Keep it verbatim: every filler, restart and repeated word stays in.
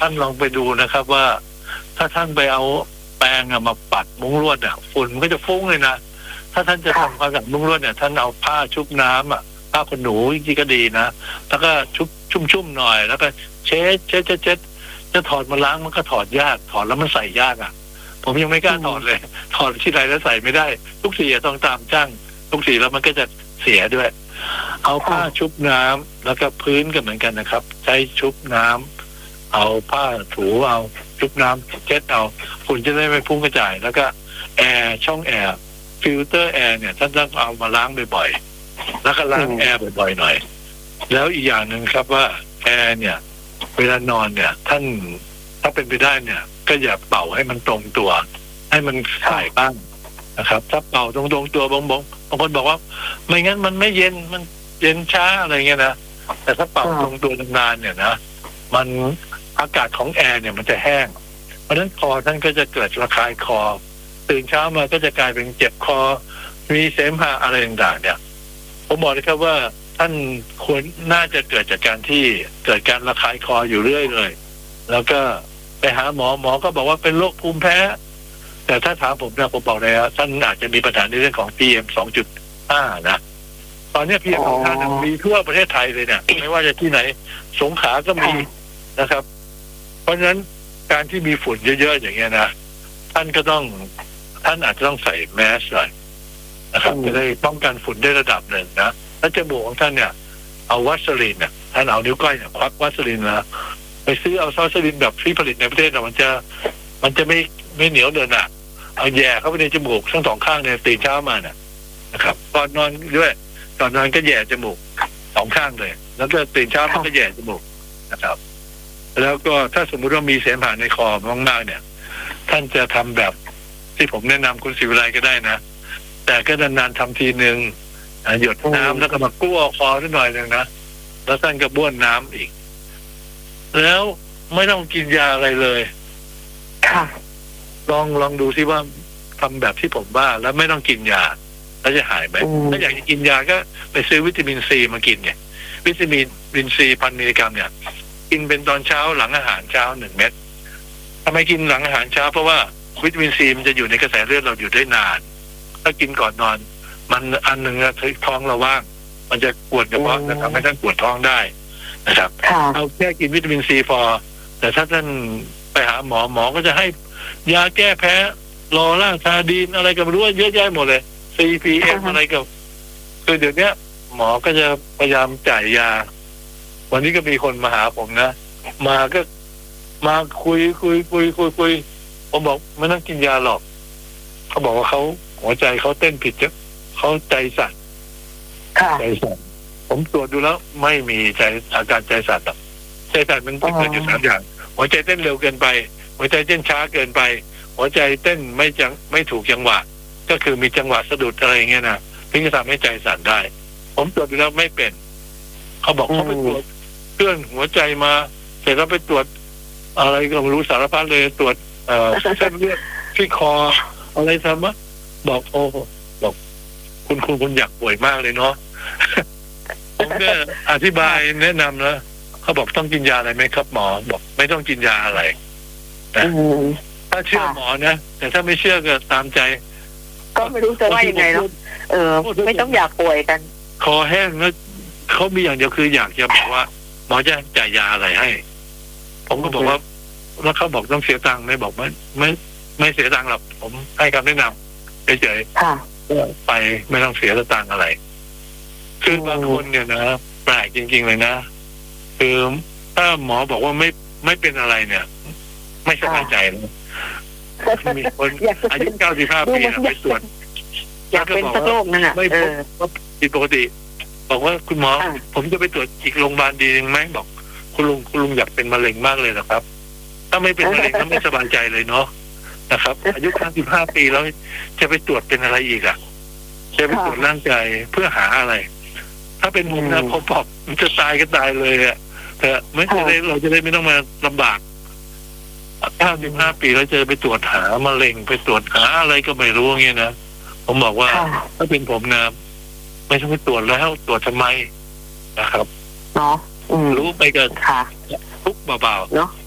ท่านลองไปดูนะครับว่าถ้าท่านไปเอาแปรงมาปัดมุ้งลวดเนี่ยฝุ่นมันก็จะฟุ้งเลยนะถ้าท่านจะทำความสะอาดมุ้งลวดเนี่ยท่านเอาผ้าชุบน้ำอ่ะผ้าขนหนูจริงๆก็ดีนะแล้วก็ชุบชุ่มๆหน่อยแล้วก็เช็ดเช็ดเช็ดเช็ดจะถอดมาล้างมันก็ถอดยากถอดแล้วมันใส่ยากอ่ะผมยังไม่กล้าถอดเลยถอดที่ไหนแล้วใส่ไม่ได้ทุกสีต้องตามช่างทุกสีแล้วมันก็จะเสียด้วยเอาผ้าชุบน้ำแล้วก็พื้นก็เหมือนกันนะครับใช้ชุบน้ำเอาผ้าถูเอาชุบน้ำเช็ดเอาฝุ่นจะได้ไม่พุ่งกระจายแล้วก็แอร์ช่องแอร์ฟิลเตอร์แอร์เนี่ยท่านต้องเอามาล้างบ่อยๆแล้วก็ล้างแอร์บ่อยๆหน่อยแล้วอีกอย่างหนึ่งครับว่าแอร์เนี่ยเวลานอนเนี่ยท่านถ้าเป็นไปได้เนี่ยก็อย่าเป่าให้มันตรงตัวให้มันถ่ายบ้างนะครับถ้าเป่าตรงตรงตัวบงบงบางคนบอกว่าไม่งั้นมันไม่เย็นมันเย็นช้าอะไรเงี้ยนะแต่ถ้าเป่าตรงตัวนานๆเนี่ยนะมันอากาศของแอร์เนี่ยมันจะแห้งเพราะฉะนั้นคอท่านก็จะเกิดระคายคอตื่นเช้ามาก็จะกลายเป็นเจ็บคอมีเสมหะอะไรต่างๆเนี่ยผมบอกเลยครับว่าท่านควรน่าจะเกิดจากการที่เกิดการระคายคออยู่เรื่อยเลยแล้วก็ไปหาหมอหมอก็บอกว่าเป็นโรคภูมิแพ้แต่ถ้าถามผมนะผมบอกเลยว่าท่านอาจจะมีปัญหาในเรื่องของ พี เอ็ม สองจุดห้า นะตอนนี้ พี เอ็ม สองจุดห้า มีทั่วประเทศไทยเลยเนี่ยไม่ว่าจะที่ไหนสงขลาก็มีนะครับเพราะฉะนั้นการที่มีฝุ่นเยอะๆอย่างเงี้ยนะท่านก็ต้องท่านอาจจะต้องใส่แมสหน่อยนะครับจะได้ป้องกันฝุ่นได้ระดับหนึ่งนะแล้วจมูกของท่านเนี่ยเอาวัสลีนเนี่ยท่านเอานิ้วก้อยเนี่ยควักวัสลีนนะไปซื้อเอาวัสลีนแบบที่ผลิตในประเทศมันจะมันจะไม่ไม่เหนียวเดินอ่ะเอาแย่เข้าไปในจมูกทั้งสองข้างเนี่ยตื่นเช้ามาเนี่ยนะครับก่อนนอนด้วยก่อนนอนก็แย่จมูกสองข้างเลยแล้วก็ตื่นเช้ามันก็แย่จมูกนะครับแล้วก็ถ้าสมมุติว่ามีเสมหะในคอมากๆเนี่ยท่านจะทำแบบที่ผมแนะนำคุณศิวิไลก็ได้นะแต่ก็นานๆทำทีหนึ่งหยดน้ำแล้วก็มากู้คอนิดหน่อยหนึ่งนะแล้วท่านก็บ้วนน้ำอีกแล้วไม่ต้องกินยาอะไรเลยค่ะลองลองดูซิว่าทำแบบที่ผมว่าแล้วไม่ต้องกินยาแล้วจะหายไหมถ้าอยากจะกินยาก็ไปซื้อวิตามินซีมากินเนี่ยวิตามินซีพันมิลลิกรัมเนี่ยกินเป็นตอนเช้าหลังอาหารเช้าหนึ่งเม็ดทำไมกินหลังอาหารเช้าเพราะว่าวิตามินซีมันจะอยู่ในกระแสเลือดเราอยู่ได้นานถ้ากินก่อนนอนมันอันหนึ่งนะท้องเราว่างมันจะปวดกระเพาะจะทำให้ท่านปวดท้องได้นะครับเอาแค่กินวิตามินซีพอแต่ถ้าท่านไปหาหมอหมอก็จะให้ยาแก้แพ้ลอร่าซาดีนอะไรก็ไม่รู้เยอะแยะหมดเลย ซี พี เอ็ม อะไรก็คือเดี๋ยวนี้หมอก็จะพยายามจ่ายยาวันนี้ก็มีคนมาหาผมนะมาก็มาคุยคุยคุยคุยคุยผมบอกไม่ต้องกินยาหรอกเขาบอกว่าเขาหัวใจเขาเต้นผิดจ้ะเขาใจสั่นใจสั่นผมตรวจดูแล้วไม่มีใจอาการใจสั่นหรอกใจสั่นมันเกิดอยู่สามอย่างหัวใจเต้นเร็วเกินไปหัวใจเต้นช้าเกินไปหัวใจเต้นไม่จังไม่ถูกจังหวะก็คือมีจังหวะสะดุดอะไรอย่างเงี้ยนะถึงจะทำให้ใจสั่นได้ผมตรวจดูแล้วไม่เป็นเขาบอกเขาไปตรวจเครื่องหัวใจมาเสร็จแล้วไปตรวจอะไรก็ไม่รู้สารพัดเลยตรวจเอ่อเส้นเลือดที่คออะไรทำมะบอกโอ้บอกคุณคุณคุณอยากป่วยมากเลยเนาะผมก็อธิบายแนะนำนะเขาบอกต้องกินยาอะไรไหมครับหมอบอกไม่ต้องกินยาอะไรนะถ้าเชื่อหมอนะแต่ถ้าไม่เชื่อก็ตามใจก็ไม่รู้จะว่ายังไงเนาะเออไม่ต้องอยากป่วยกันคอแห้งแล้วเขามีอย่างเดียวคืออยากจะบอกว่าหมอจะจ่ายยาอะไรให้ผมก็บอกว่าแล้วเขาบอกต้องเสียตังค์ไหมบอกไม่ไม่ไม่เสียตังค์หรอกผมให้คำแนะนำเฉยๆไปไม่ต้องเสียตังค์อะไรคือบางคนเนี่ยนะแปลกจริงๆเลยนะคือถ้าหมอบอกว่าไม่ไม่เป็นอะไรเนี่ยไม่สบายใจเลยมีคนอายุเก้าสิบห้าปีไปตรวจอยากเป็นสักโรคนั่นแหละไม่พบว่าผิดปกติบอกว่าคุณหมอผมจะไปตรวจอีกโรงพยาบาลดีไหมบอกคุณลุงคุณลุงอยากเป็นมะเร็งมากเลยนะครับถ้าไม่เป็นมะเร็งก็ไม่สบายใจเลยเนาะนะครับอายุเก้าสิบห้าปีแล้วจะไปตรวจเป็นอะไรอีกอ่ะจะไปตรวจร่างกายเพื่อหาอะไรถ้าเป็นผมนะผมบอกมันจะตายก็ตายเลยอ่ะแต่ไม่จะได้เราจะได้ไม่ต้องมาลำบากเก้าสิบห้าปีแล้วจะไปตรวจหามะเร็งไปตรวจหาอะไรก็ไม่รู้เงี้ยนะผมบอกว่าถ้าเป็นผมนะไม่ต้องไปตรวจแล้วตรวจทำไมนะครับเนาะรู้ไปกันทุกเบาๆเนาะ